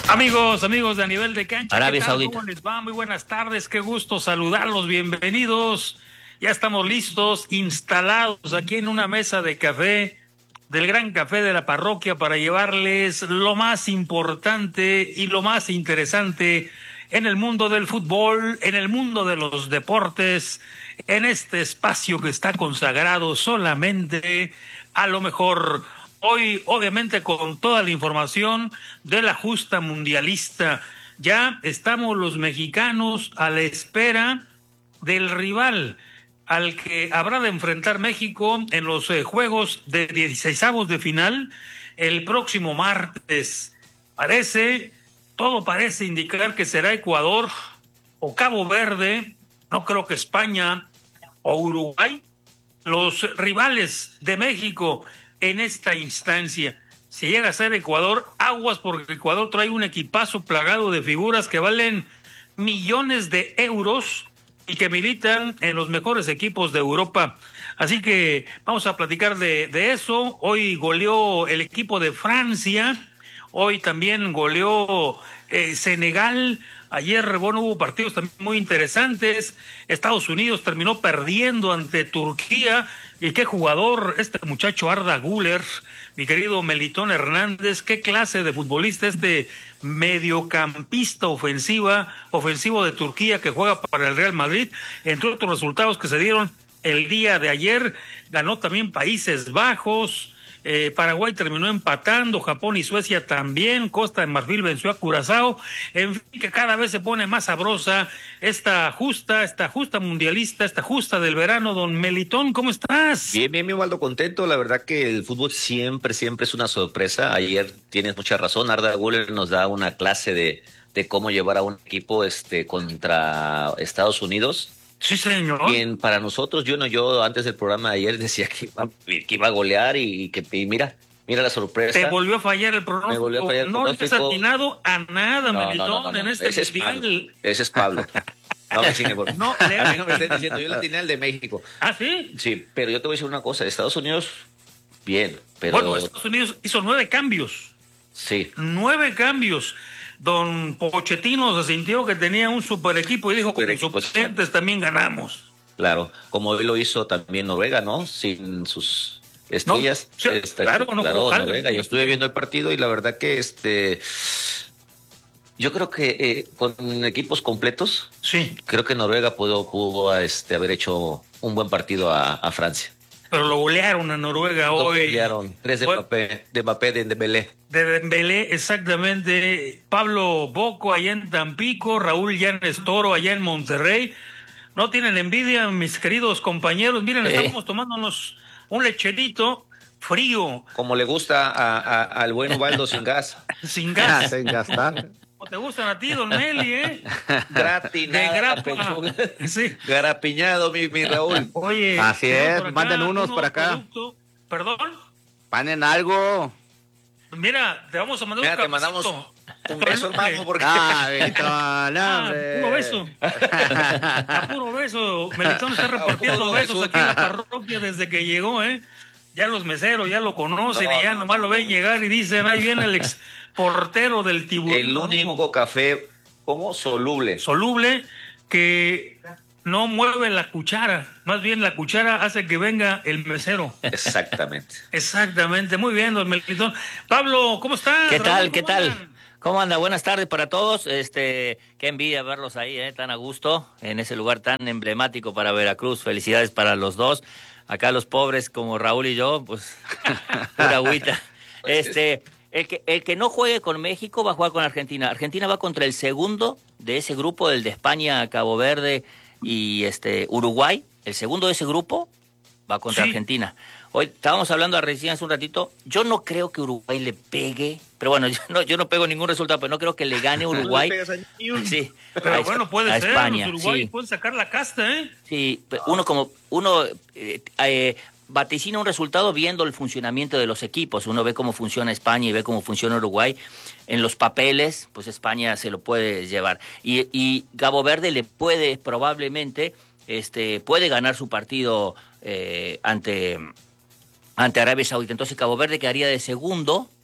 Amigos de A Nivel de Cancha, Arabia ¿qué tal? Saudita. ¿Cómo les va? Muy buenas tardes, qué gusto saludarlos, bienvenidos. Ya estamos listos, instalados aquí en una mesa de café, del gran café de la parroquia, para llevarles lo más importante y lo más interesante en el mundo del fútbol, en el mundo de los deportes, en este espacio que está consagrado solamente a lo mejor. Hoy, obviamente, con toda la información de la justa mundialista. Ya estamos los mexicanos a la espera del rival al que habrá de enfrentar México en los juegos de 16avos de final el próximo martes. Todo parece indicar que será Ecuador o Cabo Verde, no creo que España o Uruguay, los rivales de México en esta instancia. Si llega a ser Ecuador, aguas, porque Ecuador trae un equipazo plagado de figuras que valen millones de euros y que militan en los mejores equipos de Europa. Así que vamos a platicar de eso. Hoy goleó el equipo de Francia, hoy también goleó Senegal. Ayer, bueno, hubo partidos también muy interesantes. Estados Unidos terminó perdiendo ante Turquía. Y qué jugador, este muchacho Arda Güler, mi querido Melitón Hernández, qué clase de futbolista, este mediocampista ofensivo de Turquía que juega para el Real Madrid. Entre otros resultados que se dieron el día de ayer, ganó también Países Bajos. Paraguay terminó empatando, Japón y Suecia también, Costa de Marfil venció a Curazao. En fin, que cada vez se pone más sabrosa esta justa mundialista, esta justa del verano. Don Melitón, ¿cómo estás? Bien, mi Waldo, contento. La verdad que el fútbol siempre es una sorpresa. Ayer tienes mucha razón. Arda Güler nos da una clase de cómo llevar a un equipo contra Estados Unidos. Sí, señor. Quien para nosotros, yo antes del programa de ayer decía que iba a golear y mira la sorpresa. Te volvió a fallar el pronóstico. Me volvió a fallar el pronóstico. No has atinado a nada, Melitón, en este mundial. Ese es Pablo. No me sigue por... No, a mí no me estén diciendo, yo la atiné al de México. ¿Ah, sí? Sí, pero yo te voy a decir una cosa, Estados Unidos, bien, pero... Bueno, Estados Unidos hizo 9 cambios. Sí. 9 cambios. Don Pochettino se sintió que tenía un super equipo y dijo que con suplentes también ganamos. Claro, como hoy lo hizo también Noruega, ¿no? Sin sus estrellas. No, claro, Noruega. Yo estuve viendo el partido y la verdad que yo creo que con equipos completos, sí, creo que Noruega pudo haber hecho un buen partido a Francia. Pero lo golearon a Noruega hoy. Lo golearon, 3 de Mbappé, de Dembélé. De Dembélé, exactamente. Pablo Bocco allá en Tampico, Raúl Llanes Toro allá en Monterrey. No tienen envidia, mis queridos compañeros. Miren, estamos tomándonos un lecherito frío. Como le gusta al buen Ubaldo, sin gas. Sin gas. Sin gastar. ¿O te gustan a ti, don Meli, Gratinada, sí. Garapiñado, mi Raúl. Oye, así es, manden unos para acá. ¿Perdón? Panen algo. Mira, te vamos a mandar un te mandamos un beso, hermano, porque... puro beso. A puro beso. Melitón está repartiendo besos aquí en la parroquia desde que llegó, Ya los meseros ya lo conocen y ya nomás lo ven llegar y dicen, ahí viene el ex portero del Tiburón. El único café, ¿cómo? Soluble. Soluble, que no mueve la cuchara. Más bien la cuchara hace que venga el mesero. Exactamente. Exactamente. Muy bien, don Melitón. Pablo, ¿cómo estás? ¿Qué tal? ¿Qué tal? ¿Cómo anda? Buenas tardes para todos. Qué envidia verlos ahí, tan a gusto, en ese lugar tan emblemático para Veracruz. Felicidades para los dos. Acá los pobres como Raúl y yo, pues, pura agüita. El que no juegue con México va a jugar con Argentina. Argentina va contra el segundo de ese grupo, el de España, Cabo Verde y Uruguay. El segundo de ese grupo va contra Argentina. Hoy estábamos hablando recién hace un ratito. Yo no creo que Uruguay le pegue, pero bueno, yo no pego ningún resultado, pero no creo que le gane Uruguay. Sí, pero bueno, puede ser. España, los Uruguay pueden sacar la casta, Sí, uno vaticina un resultado viendo el funcionamiento de los equipos. Uno ve cómo funciona España y ve cómo funciona Uruguay. En los papeles, pues España se lo puede llevar. Y Cabo Verde le puede probablemente, puede ganar su partido ante Arabia Saudita. Entonces Cabo Verde quedaría de segundo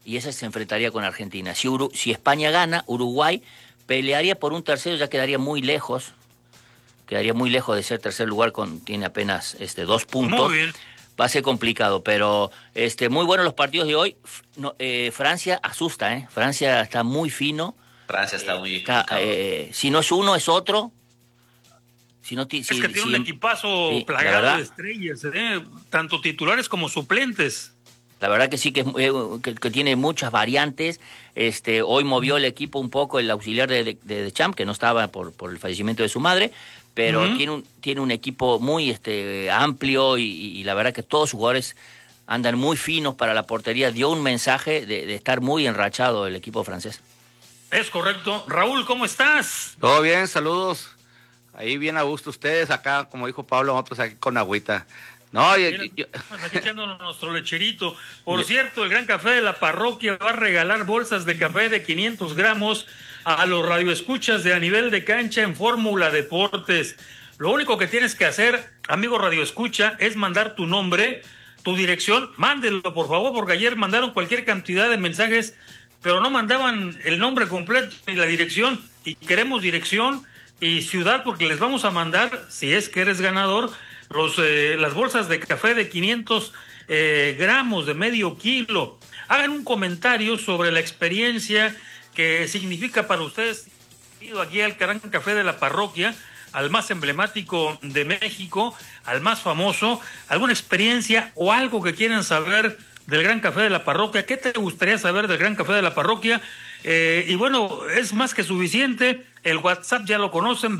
y esa se enfrentaría con Argentina. Si España gana, Uruguay pelearía por un tercero, ya quedaría muy lejos de ser tercer lugar, tiene apenas 2 puntos. Muy bien. Va a ser complicado, pero muy buenos los partidos de hoy. Francia asusta, Francia está muy fino. Francia está muy... si no es uno, es otro. Es que tiene un equipazo plagado de estrellas, tanto titulares como suplentes. La verdad que sí, que tiene muchas variantes. Hoy movió el equipo un poco el auxiliar de Champ, que no estaba por el fallecimiento de su madre, pero tiene un equipo muy amplio y la verdad que todos sus jugadores andan muy finos para la portería. Dio un mensaje de estar muy enrachado el equipo francés. Es correcto. Raúl, ¿cómo estás? Todo bien, saludos. Ahí bien a gusto ustedes, acá, como dijo Pablo, nosotros aquí con agüita. No, aquí echándonos nuestro lecherito. Por cierto, el Gran Café de la Parroquia va a regalar bolsas de café de 500 gramos a los radioescuchas de A Nivel de Cancha en Fórmula Deportes. Lo único que tienes que hacer, amigo radioescucha, es mandar tu nombre, tu dirección. Mándenlo, por favor, porque ayer mandaron cualquier cantidad de mensajes, pero no mandaban el nombre completo ni la dirección. Y queremos dirección y ciudad, porque les vamos a mandar, si es que eres ganador, las bolsas de café de 500 gramos, de medio kilo. Hagan un comentario sobre la experiencia que significa para ustedes ir aquí al Gran Café de la Parroquia, al más emblemático de México, al más famoso, alguna experiencia o algo que quieran saber del Gran Café de la Parroquia. ¿Qué te gustaría saber del Gran Café de la Parroquia? Y bueno, es más que suficiente. El WhatsApp ya lo conocen,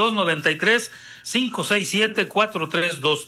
2293-567-432.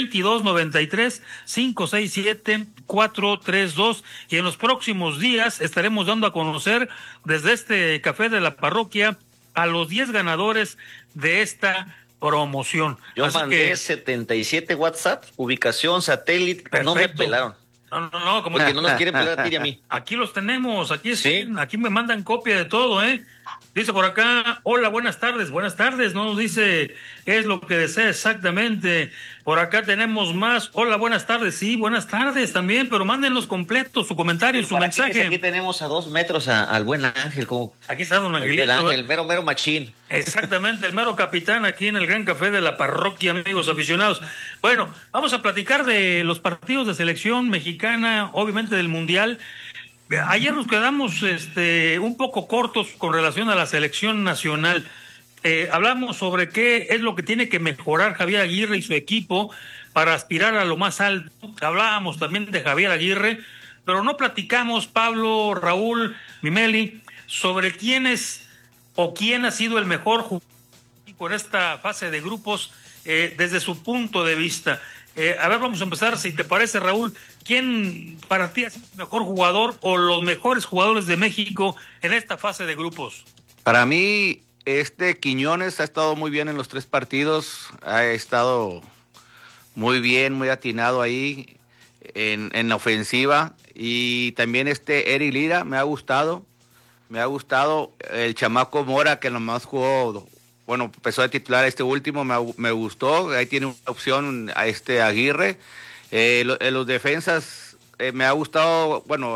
2293-567-432. Y en los próximos días estaremos dando a conocer desde este Café de la Parroquia a los 10 ganadores de esta promoción. Yo mandé 77 WhatsApp, ubicación, satélite, perfecto. No me pelaron. No, como porque no nos quieren pelar a ti y a mí. Aquí los tenemos, ¿Sí? Aquí me mandan copia de todo, Dice por acá, hola, buenas tardes, no nos dice qué es lo que desea exactamente. Por acá tenemos más, hola, buenas tardes, sí, buenas tardes también, pero mándenlos completos, su comentario, su mensaje. Aquí tenemos a 2 metros al buen Ángel, como aquí está don Angelito. El Ángel, el mero machín. Exactamente, el mero capitán aquí en el Gran Café de la Parroquia, amigos aficionados. Bueno, vamos a platicar de los partidos de selección mexicana, obviamente del Mundial. Ayer nos quedamos un poco cortos con relación a la selección nacional. Hablamos sobre qué es lo que tiene que mejorar Javier Aguirre y su equipo para aspirar a lo más alto. Hablábamos también de Javier Aguirre, pero no platicamos, Pablo, Raúl, Mimeli, sobre quién ha sido el mejor jugador en esta fase de grupos desde su punto de vista. A ver, vamos a empezar, si te parece, Raúl. ¿Quién para ti es el mejor jugador o los mejores jugadores de México en esta fase de grupos? Para mí, Quiñones ha estado muy bien en los 3 partidos. Ha estado muy bien, muy atinado ahí en la ofensiva. Y también Eric Lira me ha gustado. El chamaco Mora, que nomás jugó, bueno, empezó a titular último, me gustó. Ahí tiene una opción a Aguirre. Los defensas me ha gustado, bueno,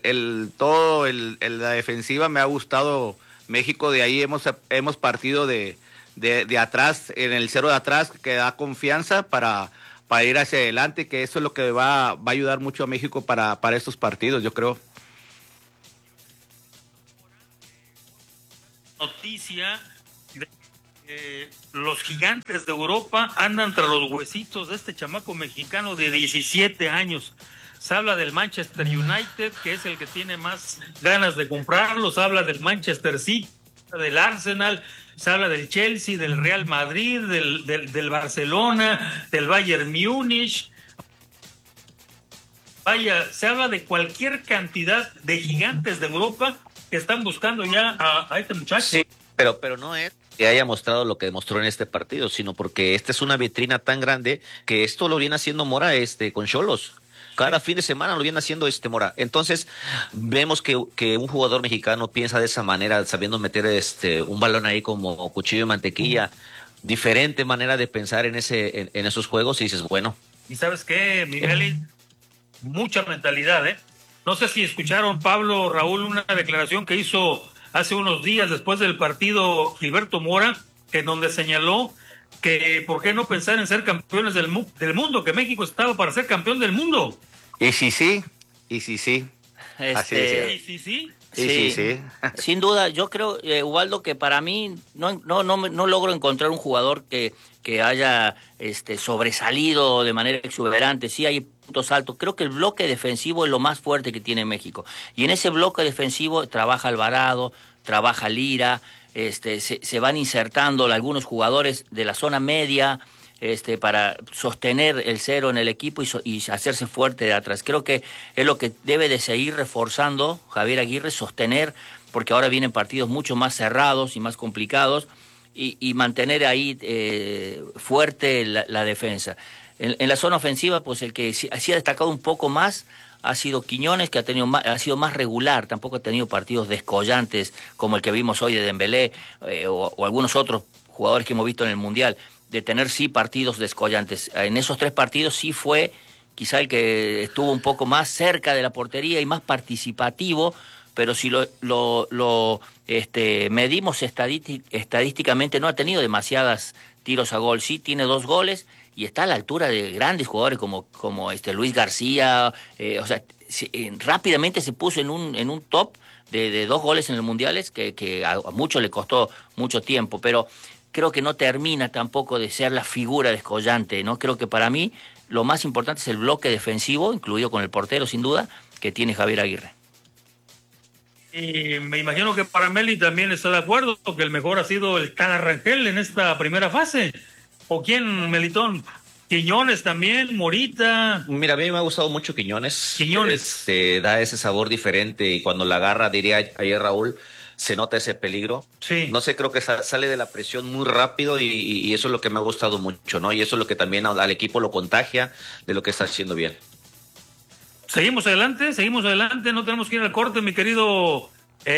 la defensiva me ha gustado México. De ahí hemos partido de atrás, en el 0 de atrás, que da confianza para ir hacia adelante, que eso es lo que va a ayudar mucho a México para estos partidos, yo creo. Noticia de los gigantes de Europa andan tras los huesitos de este chamaco mexicano de 17 años. Se habla del Manchester United, que es el que tiene más ganas de comprarlo. Se habla del Manchester City, del Arsenal, se habla del Chelsea, del Real Madrid, del Barcelona, del Bayern Múnich. Vaya, se habla de cualquier cantidad de gigantes de Europa que están buscando ya a este muchacho. Sí, pero no es que haya mostrado lo que demostró en este partido, sino porque esta es una vitrina tan grande que esto lo viene haciendo Mora con Xolos. Cada fin de semana lo viene haciendo Mora. Entonces, vemos que un jugador mexicano piensa de esa manera, sabiendo meter un balón ahí como cuchillo de mantequilla. Diferente manera de pensar en esos juegos, y dices, bueno. ¿Y sabes qué, Miguel? Mucha mentalidad, No sé si escucharon, Pablo, Raúl, una declaración que hizo hace unos días después del partido Gilberto Mora, en donde señaló que por qué no pensar en ser campeones del mundo, que México estaba para ser campeón del mundo. Y sí, sí. Así decía. Sí. Sí. Sin duda, yo creo, Ubaldo, que para mí no logro encontrar un jugador que haya sobresalido de manera exuberante. Sí hay puntos altos. Creo que el bloque defensivo es lo más fuerte que tiene México. Y en ese bloque defensivo trabaja Alvarado, trabaja Lira, se van insertando algunos jugadores de la zona media, para sostener el cero en el equipo y hacerse fuerte de atrás. Creo que es lo que debe de seguir reforzando Javier Aguirre, sostener, porque ahora vienen partidos mucho más cerrados y más complicados, y mantener ahí fuerte la defensa. En la zona ofensiva, pues el que sí ha destacado un poco más ha sido Quiñones, que ha sido más regular, tampoco ha tenido partidos descollantes como el que vimos hoy de Dembélé, o algunos otros jugadores que hemos visto en el Mundial, de tener sí partidos descollantes. En esos 3 partidos sí fue quizá el que estuvo un poco más cerca de la portería y más participativo, pero si lo medimos estadísticamente, no ha tenido demasiadas tiros a gol. Sí tiene 2 goles y está a la altura de grandes jugadores como Luis García. Rápidamente se puso en un top de 2 goles en los mundiales que a muchos le costó mucho tiempo, pero creo que no termina tampoco de ser la figura descollante, ¿no? Creo que para mí lo más importante es el bloque defensivo, incluido con el portero, sin duda, que tiene Javier Aguirre. Y me imagino que para Meli también está de acuerdo, que el mejor ha sido el Cala Rangel en esta primera fase. ¿O quién, Melitón? Quiñones también, Morita. Mira, a mí me ha gustado mucho Quiñones. Quiñones. Da ese sabor diferente y cuando la agarra, diría ayer Raúl, se nota ese peligro. Sí. No sé, creo que sale de la presión muy rápido y eso es lo que me ha gustado mucho, ¿no? Y eso es lo que también al equipo lo contagia de lo que está haciendo bien. Seguimos adelante, no tenemos que ir al corte, mi querido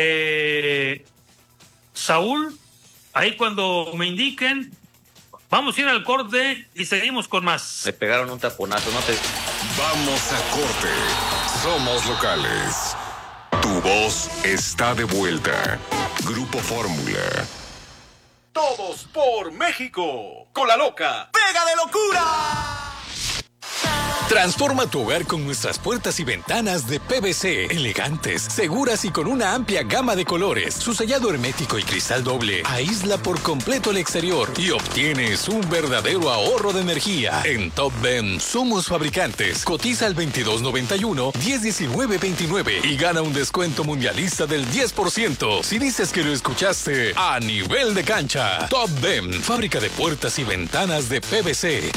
Saúl. Ahí cuando me indiquen, vamos a ir al corte y seguimos con más. Me pegaron un taponazo, ¿no? Vamos a corte. Somos locales. Tu voz está de vuelta. Grupo Fórmula. Todos por México. Con la loca. ¡Pega de locura! Transforma tu hogar con nuestras puertas y ventanas de PVC, elegantes, seguras y con una amplia gama de colores. Su sellado hermético y cristal doble aísla por completo el exterior y obtienes un verdadero ahorro de energía. En Top Ben somos fabricantes. Cotiza al 2291-101929 y gana un descuento mundialista del 10% si dices que lo escuchaste a nivel de cancha. Top Ben, fábrica de puertas y ventanas de PVC.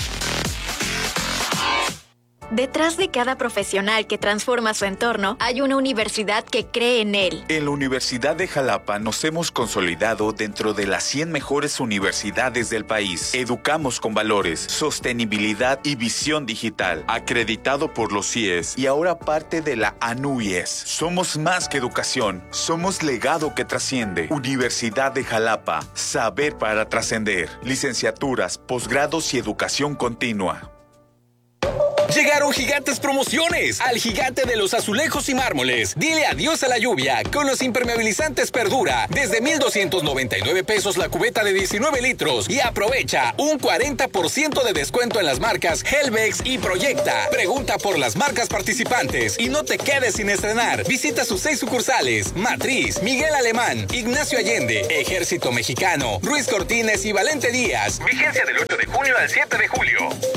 Detrás de cada profesional que transforma su entorno, hay una universidad que cree en él. En la Universidad de Jalapa nos hemos consolidado dentro de las 100 mejores universidades del país. Educamos con valores, sostenibilidad y visión digital. Acreditado por los CIES y ahora parte de la ANUIES. Somos más que educación, somos legado que trasciende. Universidad de Jalapa, saber para trascender. Licenciaturas, posgrados y educación continua. Llegaron gigantes promociones al gigante de los azulejos y mármoles. Dile adiós a la lluvia con los impermeabilizantes Perdura. Desde 1,299 pesos la cubeta de 19 litros. Y aprovecha un 40% de descuento en las marcas Helvex y Proyecta. Pregunta por las marcas participantes y no te quedes sin estrenar. Visita sus 6 sucursales: Matriz, Miguel Alemán, Ignacio Allende, Ejército Mexicano, Ruiz Cortines y Valente Díaz. Vigencia del 8 de junio al 7 de julio.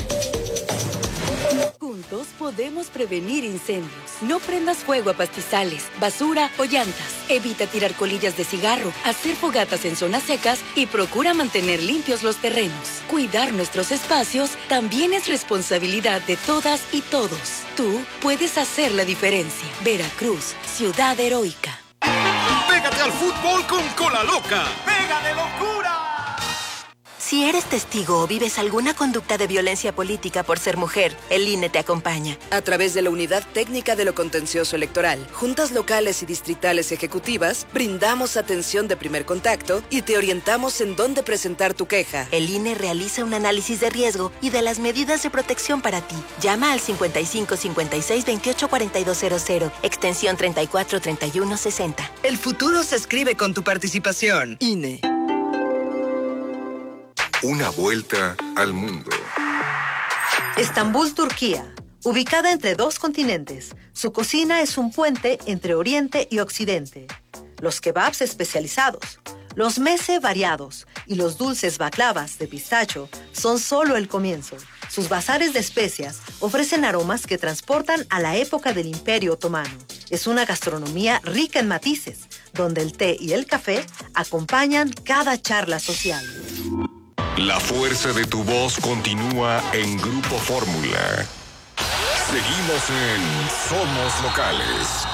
Juntos podemos prevenir incendios. No prendas fuego a pastizales, basura o llantas. Evita tirar colillas de cigarro, hacer fogatas en zonas secas y procura mantener limpios los terrenos. Cuidar nuestros espacios también es responsabilidad de todas y todos. Tú puedes hacer la diferencia. Veracruz, ciudad heroica. Pégate al fútbol con Cola Loca. ¡Pega de locura! Si eres testigo o vives alguna conducta de violencia política por ser mujer, el INE te acompaña. A través de la Unidad Técnica de lo Contencioso Electoral, juntas locales y distritales ejecutivas, brindamos atención de primer contacto y te orientamos en dónde presentar tu queja. El INE realiza un análisis de riesgo y de las medidas de protección para ti. Llama al 55 56 28 4200, extensión 34 31 60. El futuro se escribe con tu participación. INE. Una vuelta al mundo. Estambul, Turquía. Ubicada entre dos continentes, su cocina es un puente entre Oriente y Occidente. Los kebabs especializados, los meze variados y los dulces baklavas de pistacho son solo el comienzo. Sus bazares de especias ofrecen aromas que transportan a la época del Imperio Otomano. Es una gastronomía rica en matices, donde el té y el café acompañan cada charla social. La fuerza de tu voz continúa en Grupo Fórmula. Seguimos en Somos Locales.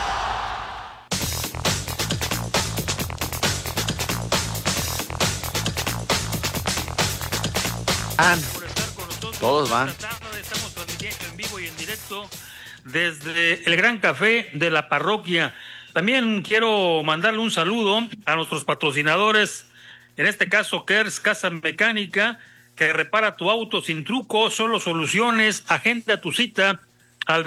Todos van. Estamos transmitiendo en vivo y en directo desde el Gran Café de la parroquia. También quiero mandarle un saludo a nuestros patrocinadores, en este caso Kers Casa Mecánica, que repara tu auto sin truco, solo soluciones. Agenda tu cita al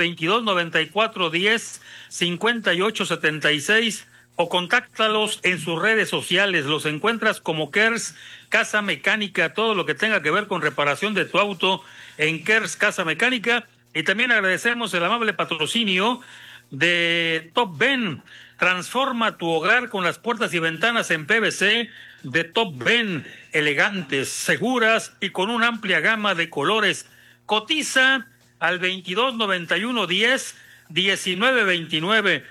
2294-10-5876 o contáctalos en sus redes sociales. Los encuentras como Kers Casa Mecánica, todo lo que tenga que ver con reparación de tu auto en Kers Casa Mecánica. Y también agradecemos el amable patrocinio de Top Ben. Transforma tu hogar con las puertas y ventanas en PVC de Top Ben, elegantes, seguras y con una amplia gama de colores. Cotiza al 2291-10-1929,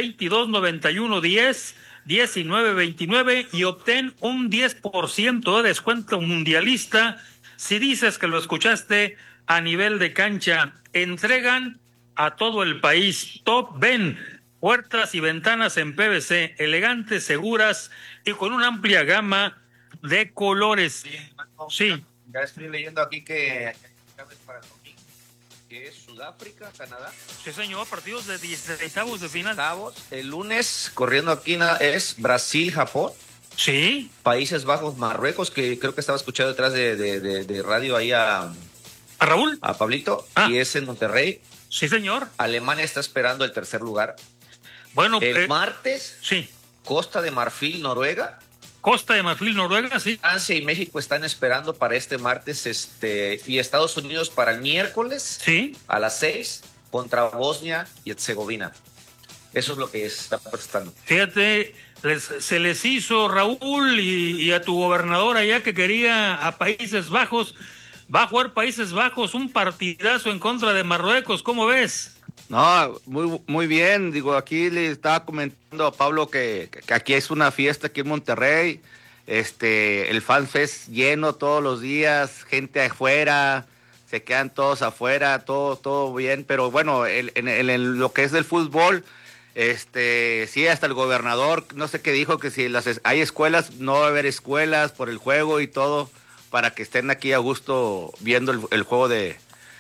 2291-10-1929 y obtén un 10% de descuento mundialista si dices que lo escuchaste a nivel de cancha. Entregan a todo el país. Top Ben, puertas y ventanas en PVC, elegantes, seguras y con una amplia gama de colores. Sí. Ya estoy leyendo aquí que para el domingo, que es Sudáfrica, Canadá. Sí, señor, partidos de 16avos de final. El lunes, corriendo aquí, es Brasil, Japón. Sí. Países Bajos, Marruecos, que creo que estaba escuchando detrás de radio ahí a Raúl. A Pablito. Y es en Monterrey. Sí, señor. Alemania está esperando el tercer lugar. Bueno, el martes. Sí. Costa de Marfil, Noruega. Costa de Marfil, Noruega, sí. Francia y México están esperando para este martes, y Estados Unidos para el miércoles. Sí. A las 6 contra Bosnia y Herzegovina. Eso es lo que está prestando. Fíjate, se les hizo, Raúl, y a tu gobernador allá que quería a Países Bajos. Va a jugar Países Bajos un partidazo en contra de Marruecos. ¿Cómo ves? No, muy bien. Digo, aquí le estaba comentando a Pablo que aquí es una fiesta aquí en Monterrey. El Fan Fest lleno todos los días, gente afuera, se quedan todos afuera, todo bien. Pero bueno, en lo que es del fútbol, sí, hasta el gobernador, no sé qué dijo, que si hay escuelas, no va a haber escuelas por el juego y todo, para que estén aquí a gusto viendo el juego de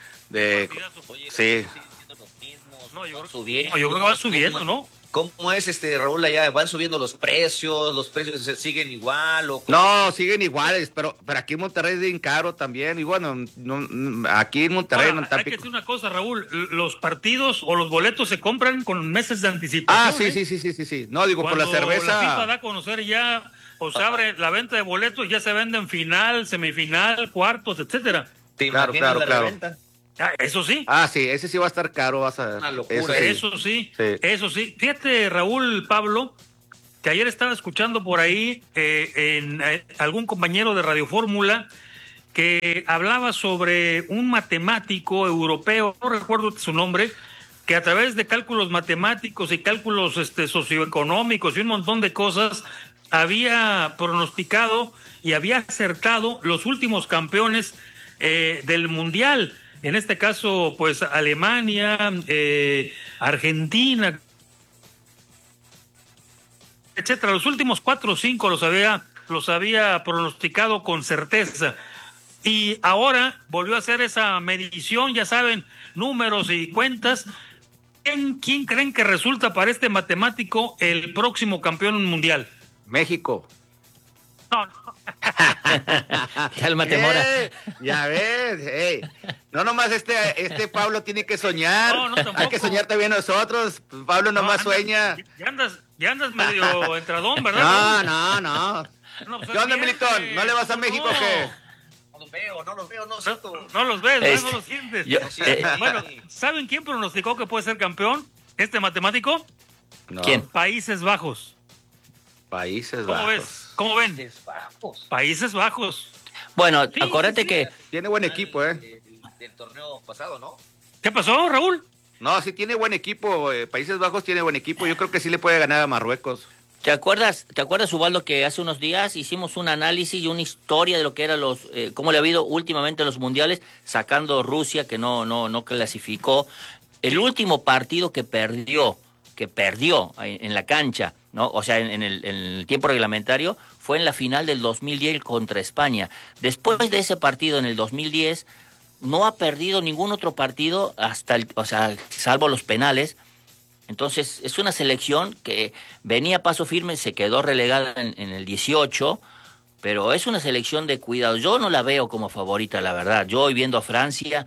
sí. No, yo creo que va subiendo, ¿no? ¿Cómo es, Raúl, allá? ¿Van subiendo los precios siguen igual? No, siguen iguales, pero aquí en Monterrey es bien caro también, y bueno, aquí en Monterrey... Ahora, hay que decir una cosa, Raúl, los partidos o los boletos se compran con meses de anticipación. Ah, sí. No, digo, cuando por la cerveza... la FIFA da a conocer ya, pues abre la venta de boletos, ya se venden final, semifinal, cuartos, etcétera. Claro. Eso sí. Ah, sí, ese sí va a estar caro, vas a ver. Una locura. Eso sí. Fíjate, Raúl, Pablo, que ayer estaba escuchando por ahí en algún compañero de Radio Fórmula que hablaba sobre un matemático europeo, no recuerdo su nombre, que a través de cálculos matemáticos y cálculos socioeconómicos y un montón de cosas había pronosticado y había acertado los últimos campeones del Mundial. En este caso, pues Alemania, Argentina, etcétera. Los últimos 4 o 5 los había los había pronosticado con certeza. Y ahora volvió a hacer esa medición, ya saben, números y cuentas. ¿Quién creen que resulta para este matemático el próximo campeón mundial? México. No. Cálmate, Mora. Ya ves, no nomás este Pablo tiene que soñar. No, hay que soñar también nosotros. Pablo nomás sueña. Ya andas medio entradón, ¿verdad? No. ¿Qué onda, Militón? ¿No le vas a México o qué? No los veo, no los ves, no los sientes. Bueno, ¿saben quién pronosticó que puede ser campeón? ¿Este matemático? No. ¿Quién? Países Bajos. Países ¿Cómo Bajos. ves? ¿Cómo ven? Países Bajos. Bueno, acuérdate que... Tiene buen equipo, Del torneo pasado, ¿no? ¿Qué pasó, Raúl? No, sí tiene buen equipo. Países Bajos tiene buen equipo. Yo creo que sí le puede ganar a Marruecos. ¿Te acuerdas, Ubaldo, que hace unos días hicimos un análisis y una historia de lo que eran cómo le ha habido últimamente a los mundiales, sacando Rusia, que no clasificó? El último partido que perdió en la cancha, ¿no? O sea, en el tiempo reglamentario, fue en la final del 2010 contra España. Después de ese partido en el 2010, no ha perdido ningún otro partido salvo los penales. Entonces, es una selección que venía a paso firme, se quedó relegada en el 18, pero es una selección de cuidado. Yo no la veo como favorita, la verdad. Yo hoy viendo a Francia,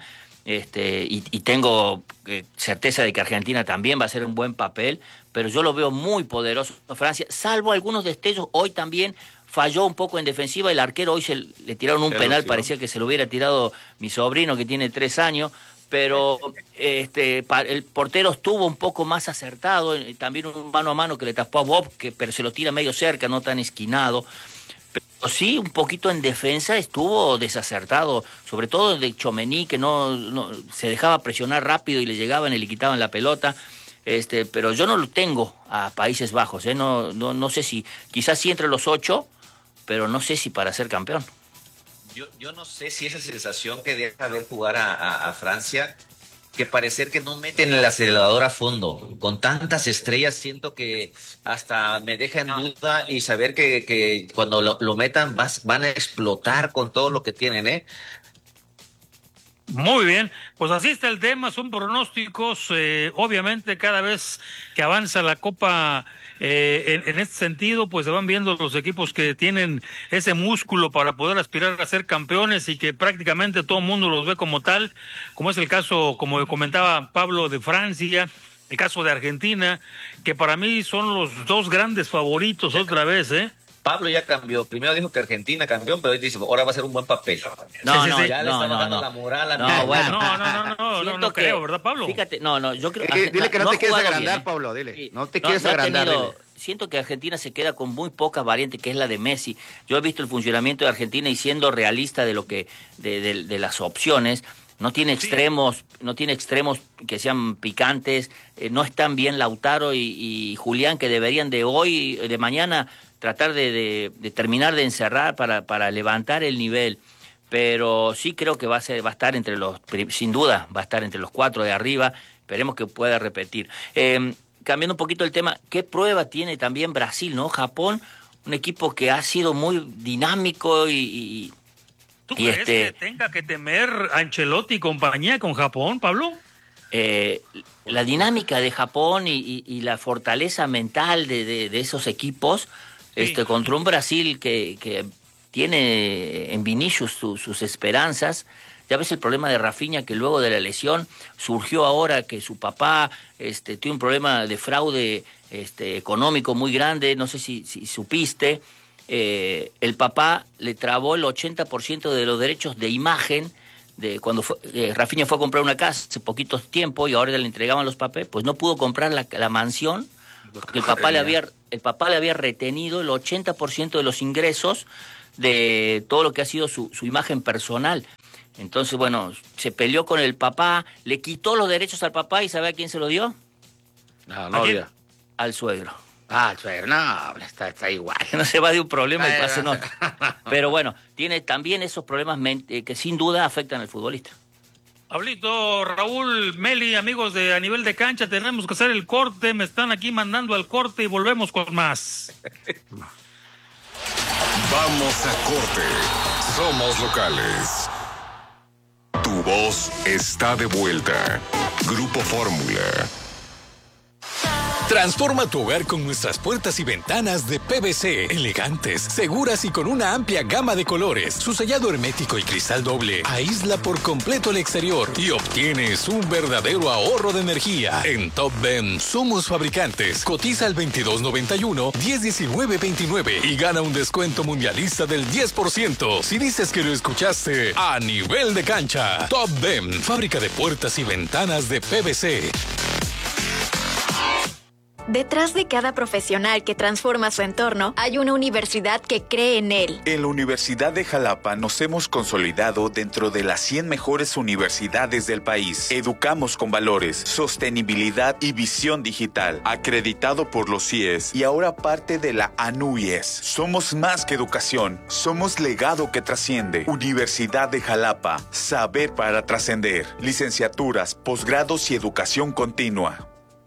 y tengo certeza de que Argentina también va a hacer un buen papel, pero yo lo veo muy poderoso a Francia, salvo algunos destellos. Hoy también falló un poco en defensiva, el arquero hoy le tiraron un penal, parecía que se lo hubiera tirado mi sobrino que tiene 3 años, pero el portero estuvo un poco más acertado, también un mano a mano que le tapó a Bob, pero se lo tira medio cerca, no tan esquinado. Pero sí, un poquito en defensa estuvo desacertado, sobre todo de Tchouaméni, que no se dejaba presionar rápido y le llegaban y le quitaban la pelota. Pero yo no lo tengo a Países Bajos, no sé si, quizás sí entre los 8, pero no sé si para ser campeón. Yo no sé si esa sensación que deja ver jugar a Francia, que parecer que no meten el acelerador a fondo. Con tantas estrellas siento que hasta me deja en duda y saber que cuando lo metan van a explotar con todo lo que tienen, Muy bien, pues así está el tema, son pronósticos, obviamente cada vez que avanza la Copa en este sentido, pues se van viendo los equipos que tienen ese músculo para poder aspirar a ser campeones y que prácticamente todo el mundo los ve como tal, como es el caso, como comentaba Pablo, de Francia, el caso de Argentina, que para mí son los dos grandes favoritos otra vez, Pablo ya cambió. Primero dijo que Argentina campeón, pero hoy dice, ahora va a ser un buen papel. No, ya le está bajando la moral a No creo, ¿verdad, Pablo? Fíjate, yo creo... dile que no te quieres agrandar, bien, Pablo, dile. Sí. No te quieres agrandar, dile. Siento que Argentina se queda con muy pocas variantes, que es la de Messi. Yo he visto el funcionamiento de Argentina y siendo realista de lo que de las opciones, no tiene extremos que sean picantes, no están bien Lautaro y Julián, que deberían de mañana tratar de terminar de encerrar para levantar el nivel. Pero sí creo que va a estar sin duda, va a estar entre los 4 de arriba. Esperemos que pueda repetir. Cambiando un poquito el tema, ¿qué prueba tiene también Brasil, no? Japón, un equipo que ha sido muy dinámico ¿Tú crees que tenga que temer Ancelotti y compañía con Japón, Pablo? La dinámica de Japón y la fortaleza mental de esos equipos, contra un Brasil que tiene en Vinicius sus esperanzas. Ya ves el problema de Rafinha, que luego de la lesión surgió ahora que su papá tiene un problema de fraude económico muy grande, no sé si supiste. El papá le trabó el 80% de los derechos de imagen de cuando Rafinha fue a comprar una casa hace poquito tiempo y ahora le entregaban los papeles, pues no pudo comprar la mansión porque el papá le había retenido el 80% de los ingresos de todo lo que ha sido su imagen personal. Entonces, bueno, se peleó con el papá, le quitó los derechos al papá y ¿sabe a quién se lo dio? Al suegro. El suegro, no, está igual. No se va de un problema y pasa en otro. Pero bueno, tiene también esos problemas que sin duda afectan al futbolista. Pablito, Raúl, Meli, amigos de A Nivel de Cancha, tenemos que hacer el corte, me están aquí mandando al corte y volvemos con más. Vamos a corte. Somos locales. Tu voz está de vuelta. Grupo Fórmula. Transforma tu hogar con nuestras puertas y ventanas de PVC, elegantes, seguras y con una amplia gama de colores. Su sellado hermético y cristal doble aísla por completo el exterior y obtienes un verdadero ahorro de energía. En Top Ben somos fabricantes. Cotiza al 2291-101929 y gana un descuento mundialista del 10% si dices que lo escuchaste a nivel de cancha. Top Ben, fábrica de puertas y ventanas de PVC. Detrás de cada profesional que transforma su entorno, hay una universidad que cree en él. En la Universidad de Jalapa nos hemos consolidado dentro de las 100 mejores universidades del país. Educamos con valores, sostenibilidad y visión digital, acreditado por los CIES y ahora parte de la ANUYES. Somos más que educación, somos legado que trasciende. Universidad de Jalapa, saber para trascender. Licenciaturas, posgrados y educación continua.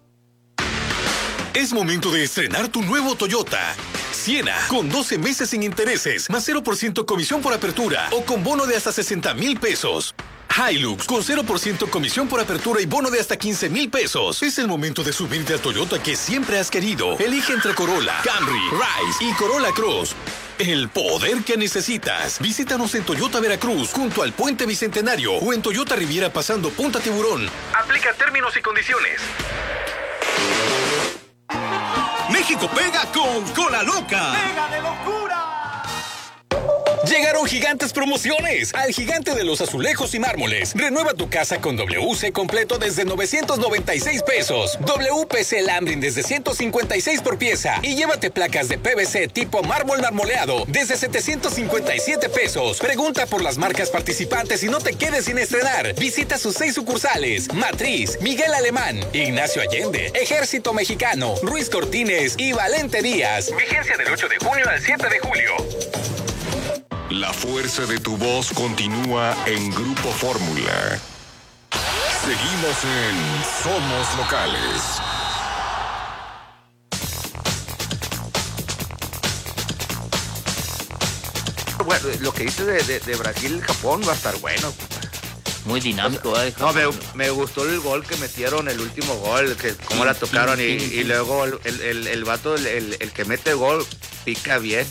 Es momento de estrenar tu nuevo Toyota Siena, con 12 meses sin intereses, más 0% comisión por apertura o con bono de hasta 60,000 pesos. Hilux, con 0% comisión por apertura y bono de hasta 15,000 pesos. Es el momento de subirte al Toyota que siempre has querido. Elige entre Corolla, Camry, Rise y Corolla Cross. El poder que necesitas. Visítanos en Toyota Veracruz, junto al Puente Bicentenario, o en Toyota Riviera pasando Punta Tiburón. Aplica términos y condiciones. México pega con la loca. ¡Pega de locura! Llegaron gigantes promociones al Gigante de los Azulejos y Mármoles. Renueva tu casa con WC completo desde 996 pesos. WPC Lambrin desde 156 por pieza. Y llévate placas de PVC tipo mármol marmoleado desde 757 pesos. Pregunta por las marcas participantes y no te quedes sin estrenar. Visita sus 6 sucursales: Matriz, Miguel Alemán, Ignacio Allende, Ejército Mexicano, Ruiz Cortines y Valente Díaz. Vigencia del 8 de junio al 7 de julio. La fuerza de tu voz continúa en Grupo Fórmula. Seguimos en Somos Locales. Bueno, lo que dices de Brasil-Japón va a estar bueno. Muy dinámico, No, me gustó el gol que metieron, el último gol, que cómo la tocaron y luego el vato, el que mete el gol, pica bien.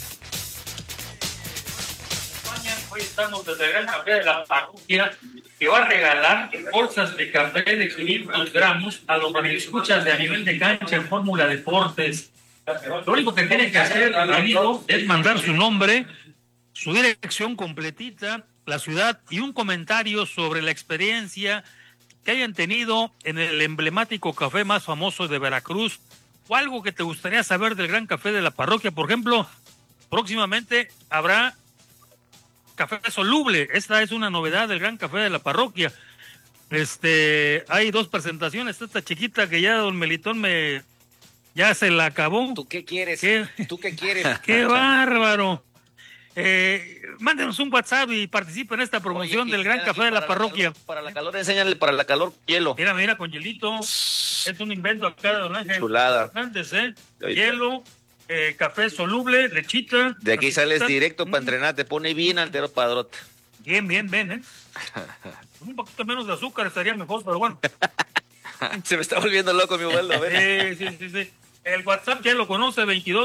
Hoy estamos desde el Gran Café de la Parroquia, que va a regalar bolsas de café de 500 gramos a los radioescuchas de A Nivel de Cancha en Fórmula Deportes. Lo único que tienen que hacer, amigo, es mandar su nombre, su dirección completita, la ciudad y un comentario sobre la experiencia que hayan tenido en el emblemático café más famoso de Veracruz, o algo que te gustaría saber del Gran Café de la Parroquia. Por ejemplo, próximamente habrá café soluble. Esta es una novedad del Gran Café de la Parroquia. Hay 2 presentaciones. Esta chiquita que ya don Melitón ya se la acabó. ¿Tú qué quieres? ¿Tú qué quieres? ¡Qué bárbaro! Mándenos un WhatsApp y participen en esta promoción del Gran Café de la Parroquia. Para la calor, enséñale para la calor hielo. Mira, con hielito. Es un invento acá de don Ángel. Chulada. Antes, hielo, café soluble, lechita. De aquí sales directo para entrenar, te pone bien altero padrote. Bien, un poquito menos de azúcar estaría mejor, pero bueno. Se me está volviendo loco mi vuelo, a ver. Sí. El WhatsApp ya lo conoce,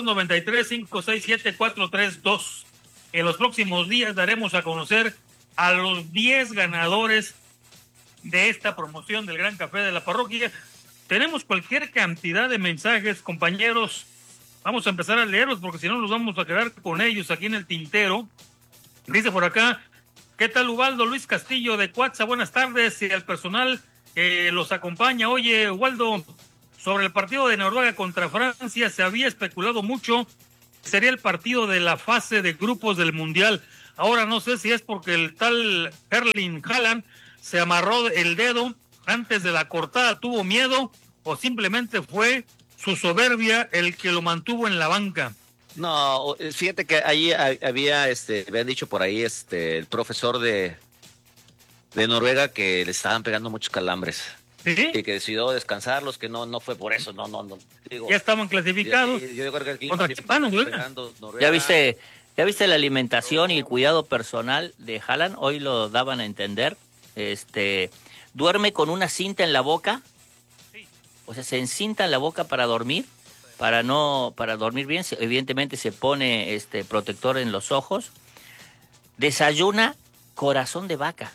2293-567-432. En los próximos días daremos a conocer a los 10 ganadores de esta promoción del Gran Café de la Parroquia. Tenemos cualquier cantidad de mensajes, compañeros. Vamos a empezar a leerlos porque si no nos vamos a quedar con ellos aquí en el tintero. Dice por acá, ¿qué tal Ubaldo? Luis Castillo de Cuatza, buenas tardes. Y al personal que los acompaña. Oye, Ubaldo, sobre el partido de Noruega contra Francia se había especulado mucho. Sería el partido de la fase de grupos del Mundial. Ahora no sé si es porque el tal Erling Haaland se amarró el dedo antes de la cortada, tuvo miedo, o simplemente fue su soberbia el que lo mantuvo en la banca. No, fíjate que ahí habían dicho por ahí el profesor de Noruega que le estaban pegando muchos calambres. ¿Sí? Y que decidió descansarlos, que no fue por eso, no. Digo, ya estaban clasificados. Yo creo que aquí contra hispanos, ¿Ya viste ¿Ya viste la alimentación y el cuidado personal de Haaland? Hoy lo daban a entender. Duerme con una cinta en la boca. O sea, se encinta en la boca para dormir, para dormir bien. Evidentemente se pone protector en los ojos. Desayuna corazón de vaca.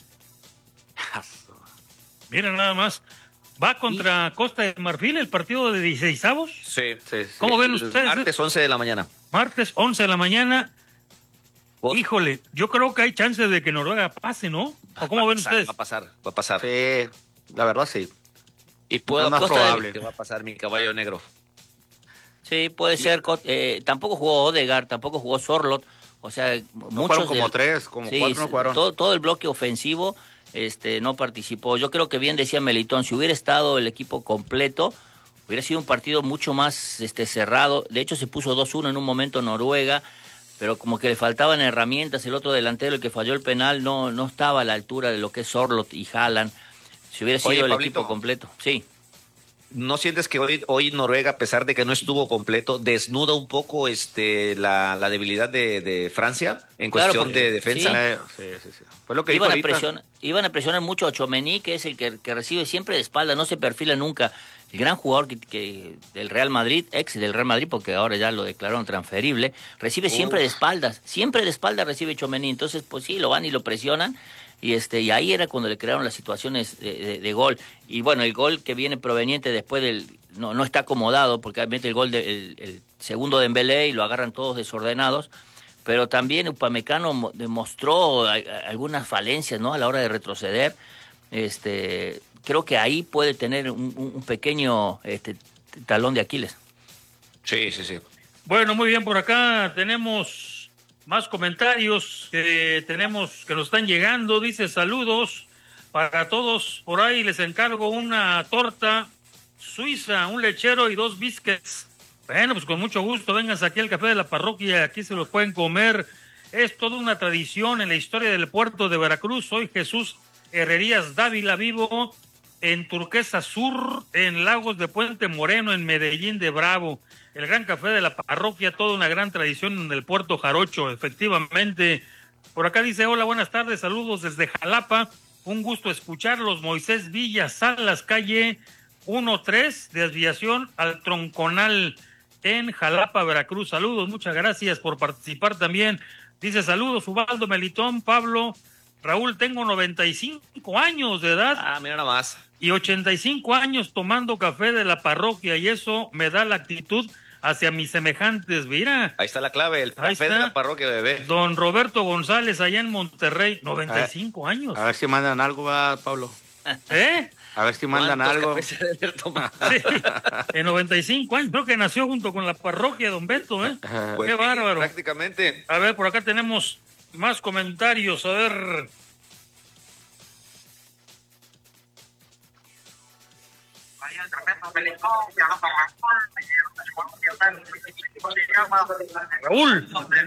Mira nada más. ¿Va contra Costa de Marfil el partido de 16avos? Sí. ¿Cómo ven ustedes? Martes 11 de la mañana. Martes 11 de la mañana. Híjole, yo creo que hay chances de que Noruega pase, ¿no? ¿O cómo ven ustedes? Va a pasar. Sí, la verdad sí. Y puedo Es más probable que va a pasar mi caballo negro. Sí, puede ser. Tampoco jugó Odegaard, tampoco jugó Sorloth. O sea, fueron como tres, como cuatro no jugaron. Todo el bloque ofensivo no participó. Yo creo que bien decía Melitón, si hubiera estado el equipo completo, hubiera sido un partido mucho más cerrado. De hecho, se puso 2-1 en un momento Noruega, pero como que le faltaban herramientas. El otro delantero, el que falló el penal, no estaba a la altura de lo que es Sorloth y Haaland. Si hubiera sido el equipo completo. Sí. ¿No sientes que hoy Noruega, a pesar de que no estuvo completo, desnuda un poco la debilidad de Francia en cuestión de defensa? Sí. Fue lo que iban a presionar mucho a Tchouaméni, que es el que recibe siempre de espalda, no se perfila nunca. El gran jugador que del Real Madrid, ex del Real Madrid, porque ahora ya lo declararon transferible, recibe siempre de espaldas recibe Tchouaméni. Entonces, pues sí, lo van y lo presionan. Y ahí era cuando le crearon las situaciones de gol. Y bueno, el gol que viene proveniente después no está acomodado, porque mete el gol el segundo de Dembélé y lo agarran todos desordenados. Pero también Upamecano demostró algunas falencias, ¿no? A la hora de retroceder. Creo que ahí puede tener un pequeño talón de Aquiles. Sí. Bueno, muy bien, por acá tenemos más comentarios que nos están llegando. Dice: saludos para todos. Por ahí les encargo una torta suiza, un lechero y 2 biscuits. Bueno, pues con mucho gusto, vénganse aquí al café de la parroquia, aquí se los pueden comer. Es toda una tradición en la historia del puerto de Veracruz. Soy Jesús Herrerías Dávila, vivo en Turquesa Sur, en Lagos de Puente Moreno, en Medellín de Bravo. El gran café de la parroquia, toda una gran tradición en el puerto Jarocho, efectivamente. Por acá dice: hola, buenas tardes, saludos desde Jalapa, un gusto escucharlos. Moisés Villa Salas, calle 1-3, desviación al Tronconal, en Jalapa, Veracruz. Saludos, muchas gracias por participar también. Dice: saludos, Ubaldo, Melitón, Pablo, Raúl, tengo 95 años de edad. Mira nada más. Y 85 años tomando café de la parroquia, y eso me da la actitud hacia mis semejantes. Mira. Ahí está la clave, el café de la parroquia, bebé. Don Roberto González, allá en Monterrey, 95 años. A ver si mandan algo, Pablo. A ver si mandan algo. Sí, en 95 años, creo que nació junto con la parroquia, don Beto, Pues qué bárbaro. Prácticamente. A ver, por acá tenemos más comentarios, a ver. Raúl.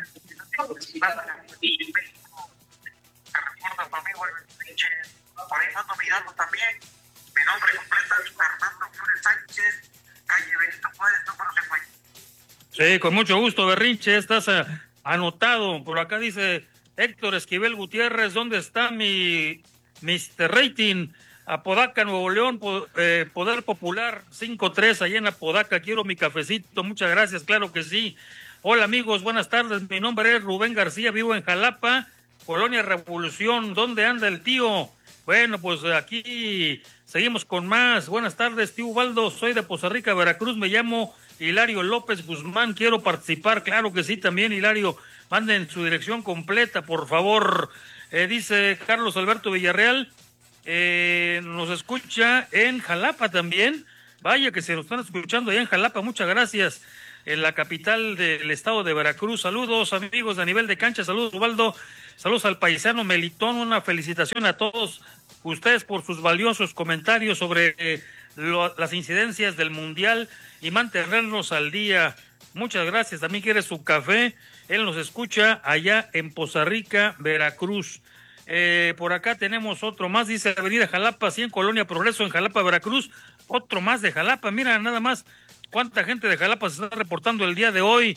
Mi nombre completo es Fernando Flores Sánchez, calle Benito Juárez, número 50. Sí, con mucho gusto, Berrinche, estás anotado. Por acá dice Héctor Esquivel Gutiérrez: ¿dónde está mi Mr. Rating? Apodaca, Nuevo León, Poder Popular 5-3, allá en Apodaca. Quiero mi cafecito, muchas gracias, claro que sí. Hola amigos, buenas tardes, mi nombre es Rubén García, vivo en Jalapa, Colonia Revolución. ¿Dónde anda el tío? Bueno, pues aquí seguimos con más. Buenas tardes, tío Ubaldo, soy de Poza Rica, Veracruz, me llamo Hilario López Guzmán, quiero participar. Claro que sí, también, Hilario, manden su dirección completa, por favor. Dice Carlos Alberto Villarreal, nos escucha en Jalapa también. Vaya que se nos están escuchando allá en Jalapa, muchas gracias. En la capital del estado de Veracruz. Saludos amigos de A Nivel de Cancha, saludos Ubaldo, saludos al paisano Melitón, una felicitación a todos ustedes por sus valiosos comentarios sobre las incidencias del Mundial y mantenernos al día. Muchas gracias. También quiere su café, él nos escucha allá en Poza Rica, Veracruz. Por acá tenemos otro más, dice Avenida Jalapa 100, Colonia Progreso, en Jalapa, Veracruz. Otro más de Jalapa, mira nada más cuánta gente de Jalapa se está reportando el día de hoy.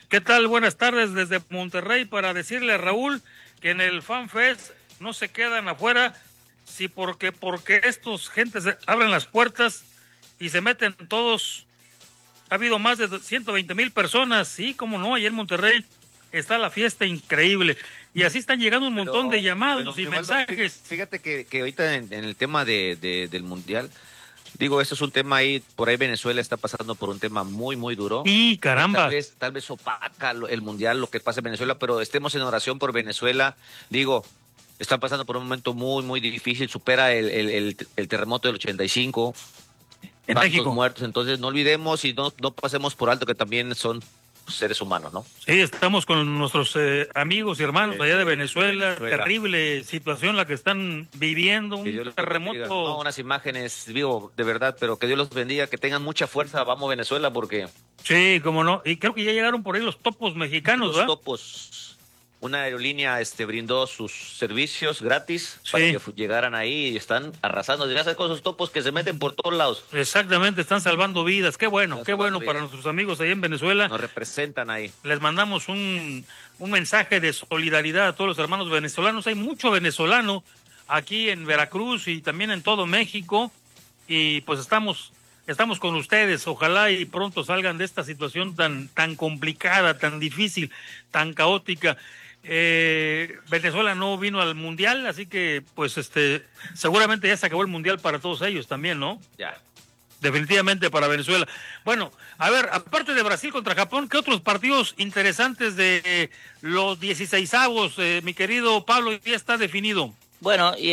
¿Qué tal? Buenas tardes desde Monterrey para decirle a Raúl que en el Fan Fest no se quedan afuera, sí porque estos gentes abren las puertas y se meten todos. Ha habido más de 120,000 personas, sí, cómo no, allá en Monterrey está la fiesta increíble. Y así están llegando un montón de llamados y mensajes. Fíjate que ahorita en el tema del Mundial, digo, esto es un tema ahí, por ahí Venezuela está pasando por un tema muy, muy duro. Sí, caramba. Tal vez opaca el Mundial, lo que pasa en Venezuela, pero estemos en oración por Venezuela. Digo, están pasando por un momento muy, muy difícil, supera el terremoto del 85. En México. Muertos, entonces no olvidemos y no pasemos por alto que también son seres humanos, ¿no? Sí, estamos con nuestros amigos y hermanos allá de Venezuela. Terrible situación la que están viviendo, un terremoto. No, unas imágenes, digo, de verdad, pero que Dios los bendiga, que tengan mucha fuerza, vamos Venezuela, porque... Sí, cómo no, y creo que ya llegaron por ahí los topos mexicanos, ¿verdad? Los topos. Una aerolínea brindó sus servicios gratis para que llegaran ahí y están arrasando. Ya sabes, con esos topos que se meten por todos lados. Exactamente, están salvando vidas. Qué bueno para nuestros amigos ahí en Venezuela. Nos representan ahí. Les mandamos un mensaje de solidaridad a todos los hermanos venezolanos. Hay mucho venezolano aquí en Veracruz y también en todo México. Y pues estamos con ustedes. Ojalá y pronto salgan de esta situación tan complicada, tan difícil, tan caótica. Venezuela no vino al Mundial, así que pues seguramente ya se acabó el Mundial para todos ellos también, ¿no? Ya. Definitivamente para Venezuela. Bueno, a ver, aparte de Brasil contra Japón, ¿qué otros partidos interesantes de los 16avos, mi querido Pablo, ya está definido? Bueno, y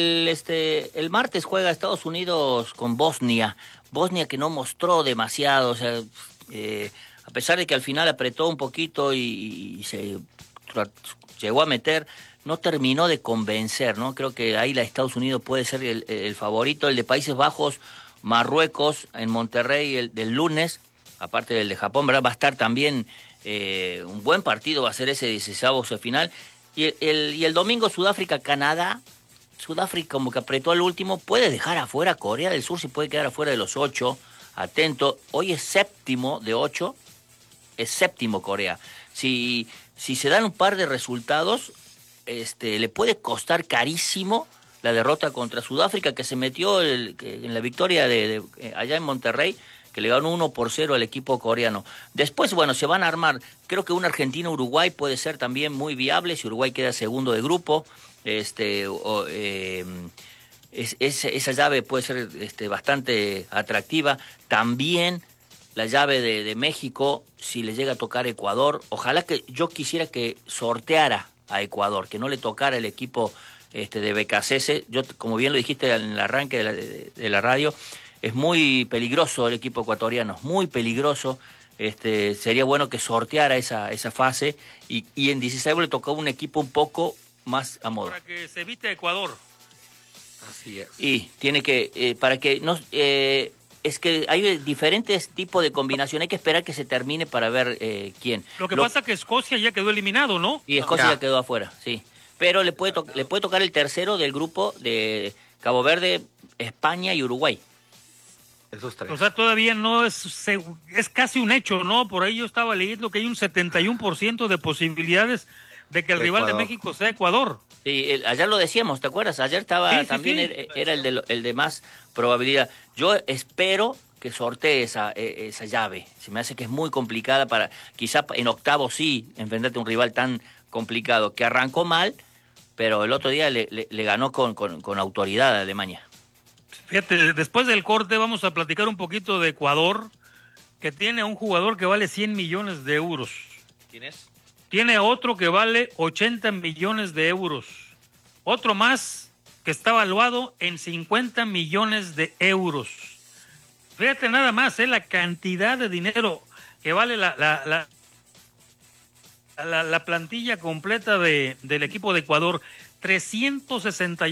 el martes juega Estados Unidos con Bosnia que no mostró demasiado, o sea, a pesar de que al final apretó un poquito y se llegó a meter, no terminó de convencer, ¿no? Creo que ahí Estados Unidos puede ser el favorito. El de Países Bajos, Marruecos, en Monterrey el del lunes, aparte del de Japón, ¿verdad? Va a estar también un buen partido, va a ser ese 16avos de final. Y el domingo Sudáfrica, Canadá. Sudáfrica como que apretó al último, puede dejar afuera Corea del Sur, si puede quedar afuera de los 8. Atento, hoy es séptimo de 8, es séptimo Corea. Si se dan un par de resultados, le puede costar carísimo la derrota contra Sudáfrica, que se metió en la victoria allá en Monterrey, que le ganó 1-0 al equipo coreano. Después, bueno, se van a armar, creo que un Argentina-Uruguay puede ser también muy viable, si Uruguay queda segundo de grupo, esa llave puede ser bastante atractiva. También la llave de México, si le llega a tocar Ecuador, ojalá que yo quisiera que sorteara a Ecuador, que no le tocara el equipo de BKCS. Yo, como bien lo dijiste en el arranque de la radio, es muy peligroso el equipo ecuatoriano, muy peligroso. Sería bueno que sorteara esa fase y en 16 le tocó un equipo un poco más a modo. Para que se evite Ecuador. Así es. Y tiene que, para que no... es que hay diferentes tipos de combinación. Hay que esperar que se termine para ver quién. Lo que pasa es que Escocia ya quedó eliminado, ¿no? Y Escocia ya quedó afuera, sí. Pero le puede tocar el tercero del grupo de Cabo Verde, España y Uruguay. Esos tres. O sea, todavía no es casi un hecho, ¿no? Por ahí yo estaba leyendo que hay un 71% de posibilidades de que el rival de México sea Ecuador. Sí, ayer lo decíamos, ¿te acuerdas? Ayer estaba también. Era el de más probabilidad. Yo espero que sortee esa llave. Se me hace que es muy complicada para, quizá en octavo sí, enfrentarte a un rival tan complicado, que arrancó mal, pero el otro día le ganó con autoridad a Alemania. Fíjate, después del corte vamos a platicar un poquito de Ecuador, que tiene un jugador que vale 100 millones de euros. ¿Quién es? Tiene otro que vale 80 millones de euros. Otro más que está valuado en 50 millones de euros. Fíjate nada más, la cantidad de dinero que vale la plantilla completa del equipo de Ecuador. 368